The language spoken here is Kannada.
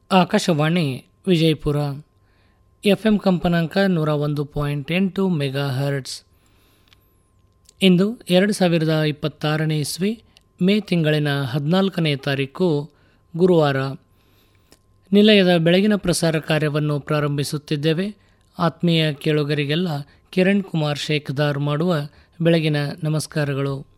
ಆಕಾಶವಾಣಿ ವಿಜಯಪುರ FM ಕಂಪನಾಂಕ 101.8 ಮೆಗಾ ಹರ್ಟ್ಸ್. ಇಂದು 2026ನೇ ಇಸ್ವಿ ಮೇ ತಿಂಗಳಿನ 14ನೇ ತಾರೀಕು ಗುರುವಾರ. ನಿಲಯದ ಬೆಳಗಿನ ಪ್ರಸಾರ ಕಾರ್ಯವನ್ನು ಪ್ರಾರಂಭಿಸುತ್ತಿದ್ದೇವೆ. ಆತ್ಮೀಯ ಕೇಳುಗರಿಗೆಲ್ಲ ಕಿರಣ್ ಕುಮಾರ್ ಶೇಖದಾರ್ ಮಾಡುವ ಬೆಳಗಿನ ನಮಸ್ಕಾರಗಳು.